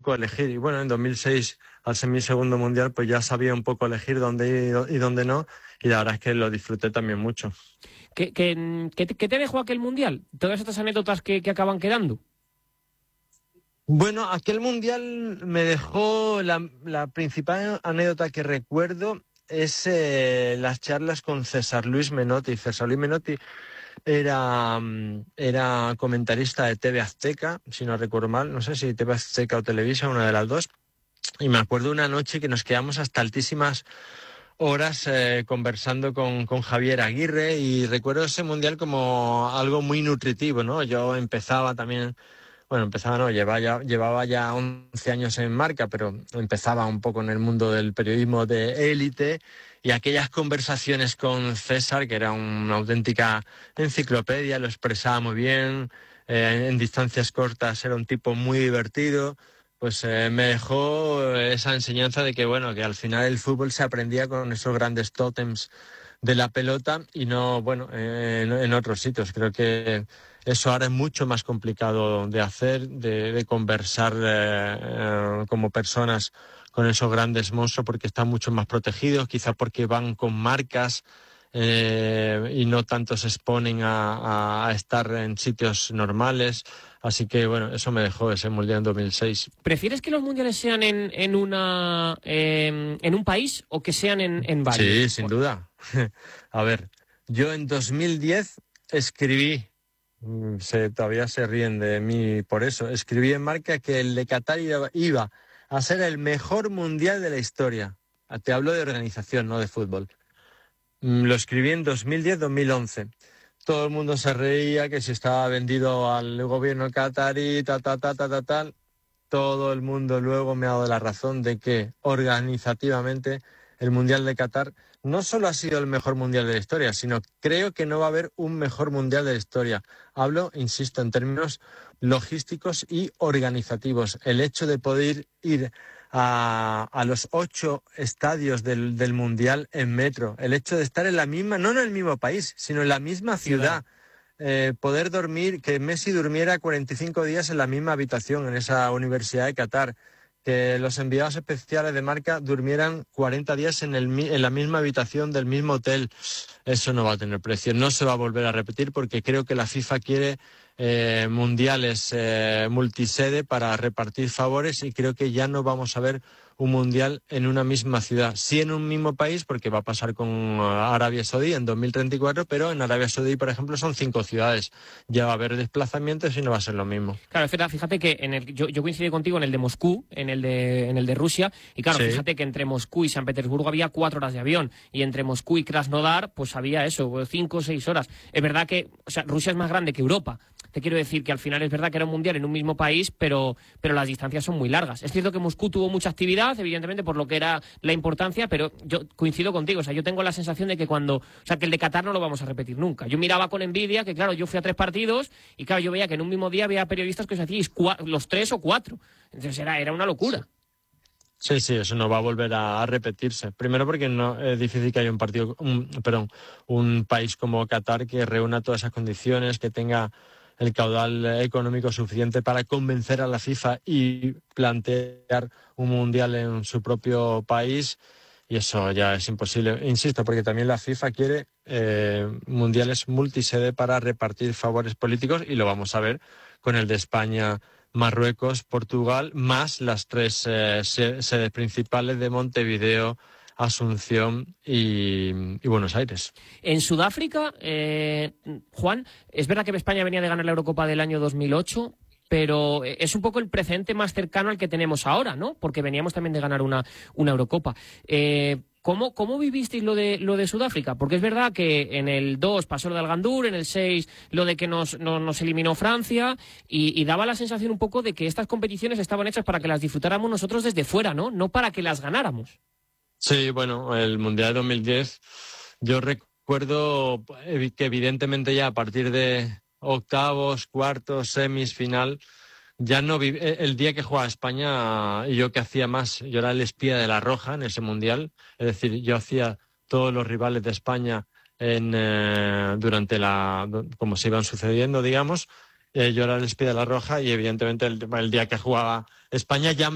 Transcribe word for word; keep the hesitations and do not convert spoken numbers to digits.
poco elegir. Y bueno, en dos mil seis, al ser mi segundo mundial, pues ya sabía un poco elegir dónde ir y dónde no. Y la verdad es que lo disfruté también mucho. ¿Qué, qué, qué, qué te dejó aquel mundial? Todas estas anécdotas que, que acaban quedando. Bueno, aquel mundial me dejó la, la principal anécdota que recuerdo es eh, las charlas con César Luis Menotti. César Luis Menotti era, era comentarista de T V Azteca, si no recuerdo mal, no sé si T V Azteca o Televisa, una de las dos. Y me acuerdo una noche que nos quedamos hasta altísimas horas eh, conversando con, con Javier Aguirre, y recuerdo ese mundial como algo muy nutritivo, ¿no? Yo empezaba también... Bueno, empezaba, no, llevaba ya, llevaba ya once años en Marca, pero empezaba un poco en el mundo del periodismo de élite, y aquellas conversaciones con César, que era una auténtica enciclopedia, lo expresaba muy bien, eh, en distancias cortas era un tipo muy divertido, pues eh, me dejó esa enseñanza de que, bueno, que al final el fútbol se aprendía con esos grandes tótems de la pelota y no, bueno, eh, en, en otros sitios. Creo que eso ahora es mucho más complicado de hacer, de, de conversar eh, eh, como personas con esos grandes monstruos, porque están mucho más protegidos, quizá porque van con marcas eh, y no tanto se exponen a, a, a estar en sitios normales. Así que, bueno, eso me dejó ese Mundial en dos mil seis. ¿Prefieres que los mundiales sean en, en, una, eh, en un país o que sean en, en varios? Sí, sin duda. A ver, yo en dos mil diez escribí, se, todavía se ríen de mí por eso, escribí en Marca que el de Qatar iba, iba a ser el mejor mundial de la historia. Te hablo de organización, no de fútbol. Lo escribí en dos mil diez dos mil once. Todo el mundo se reía que si estaba vendido al gobierno qatarí, ta, ta, ta, ta, ta, tal. Todo el mundo luego me ha dado la razón de que organizativamente el Mundial de Qatar no solo ha sido el mejor mundial de la historia, sino creo que no va a haber un mejor mundial de la historia. Hablo, insisto, en términos logísticos y organizativos. El hecho de poder ir a, a los ocho estadios del, del mundial en metro, el hecho de estar en la misma, no en el mismo país, sino en la misma ciudad. Eh, poder dormir, que Messi durmiera cuarenta y cinco días en la misma habitación en esa Universidad de Qatar, que los enviados especiales de Marca durmieran cuarenta días en, el, en la misma habitación del mismo hotel. Eso no va a tener precio, no se va a volver a repetir, porque creo que la FIFA quiere eh, mundiales eh, multisede para repartir favores, y creo que ya no vamos a ver un mundial en una misma ciudad, sí en un mismo país, porque va a pasar con Arabia Saudí en dos mil treinta y cuatro, pero en Arabia Saudí, por ejemplo, son cinco ciudades. Ya va a haber desplazamientos y no va a ser lo mismo. Claro, fíjate que en el, yo, yo coincidí contigo en el de Moscú, en el de, en el de Rusia, y claro, sí. Fíjate que entre Moscú y San Petersburgo había cuatro horas de avión, y entre Moscú y Krasnodar, pues había eso, cinco o seis horas. Es verdad que, o sea, Rusia es más grande que Europa. Te quiero decir que al final es verdad que era un mundial en un mismo país, pero, pero las distancias son muy largas. Es cierto que Moscú tuvo mucha actividad, evidentemente, por lo que era la importancia, pero yo coincido contigo. O sea, yo tengo la sensación de que cuando... O sea, que el de Qatar no lo vamos a repetir nunca. Yo miraba con envidia que, claro, yo fui a tres partidos y, claro, yo veía que en un mismo día había periodistas que os hacíais cua- los tres o cuatro. Entonces era, era una locura. Sí, sí, eso no va a volver a, a repetirse. Primero porque no es difícil que haya un partido, un, perdón, un país como Qatar que reúna todas esas condiciones, que tenga el caudal económico suficiente para convencer a la FIFA y plantear un mundial en su propio país, y eso ya es imposible. Insisto, porque también la FIFA quiere eh, mundiales multisede para repartir favores políticos, y lo vamos a ver con el de España, Marruecos, Portugal, más las tres eh, sedes principales de Montevideo, Asunción y, y Buenos Aires. En Sudáfrica, eh, Juan, es verdad que España venía de ganar la Eurocopa del año dos mil ocho, pero es un poco el precedente más cercano al que tenemos ahora, ¿no? Porque veníamos también de ganar una, una Eurocopa. Eh, ¿cómo, ¿Cómo vivisteis lo de, lo de Sudáfrica? Porque es verdad que en el dos pasó lo de Algandur, en el seis lo de que nos, no, nos eliminó Francia, y, y daba la sensación un poco de que estas competiciones estaban hechas para que las disfrutáramos nosotros desde fuera, ¿no? No para que las ganáramos. Sí, bueno, el Mundial de dos mil diez, yo recuerdo que evidentemente ya a partir de octavos, cuartos, semis, final, ya no vi... El día que jugaba España, y yo que hacía más, yo era el espía de la Roja en ese Mundial, es decir, yo hacía todos los rivales de España en eh, durante la... como se iban sucediendo, digamos, eh, yo era el espía de la Roja, y evidentemente el, el día que jugaba España ya me